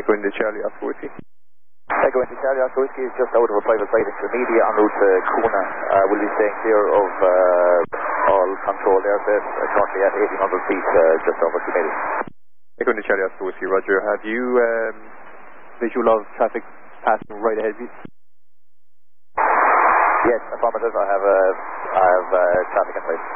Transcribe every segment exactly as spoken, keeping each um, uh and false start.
Echo India Charlie Oscar Whiskey. Echo India Charlie Oscar Whiskey is just out of a private site in Media en route to Kuna. Uh, we'll be staying clear of uh, all controlled airspace, uh, currently at eighteen hundred feet uh, just over Media. Echo India Charlie Oscar Whiskey, Roger. Have you um, visual of traffic passing right ahead of you? Yes, affirmative. I have, uh, I have uh, traffic in place.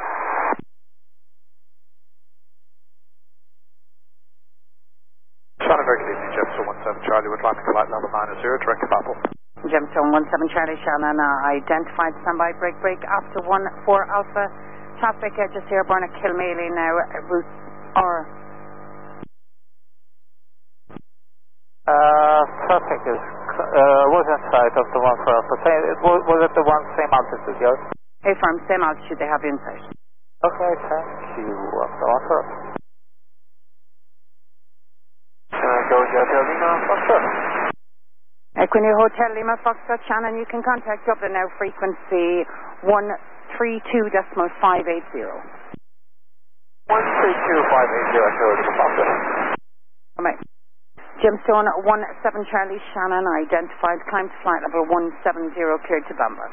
Shannon, very good evening, Gemstone one seven Charlie, we're climbing flight level nine zero, direct to Apple. Gemstone one seven Charlie, Shannon, uh, identified standby break break after one four Alpha, traffic uh, just airborne at Kilmaley now, uh, route or... Uh, traffic is, uh, was in sight of the one four Alpha, it was, was it the one same altitude, yes? Hey firm, same altitude, they have insight. Okay, thank you, of the one four Alpha. Equinir Hotel Lima Foxtrot Shannon, you can contact Dublin now, frequency one three two point five eight zero. one three two point five eight zero, sure, Lima Foxtrot. Alright. Gemstone one seven Charlie Shannon, identified, climb to flight level one seven zero, cleared to Bamba.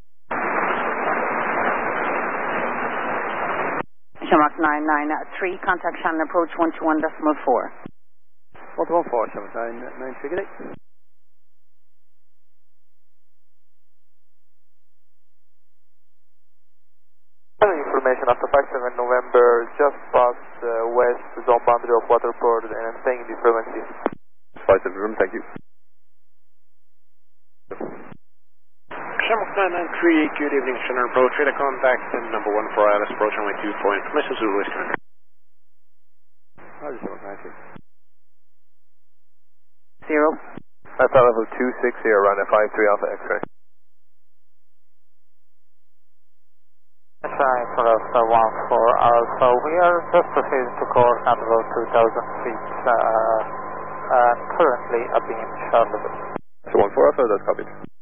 Shamrock nine nine three, contact Shannon, approach one two one point four. one two one four, seven nine nine three, good day. Information after five seven November, just past uh, west zone boundary of Waterport, and I'm staying in this frequency. five seven room, thank you. Shamrock nine nine three, good evening, Shannon, approach, radar contact, and number one for I L S, approach runway two four, information Zulu Whiskey. Roger, seven nine three. Zero. That's at level two six zero, runway five three Alpha X-ray. Trying for us, uh, one four Alpha, we are just proceeding to course at about two thousand feet, uh, and currently at being Charlotte. So one four Alpha, that's copied.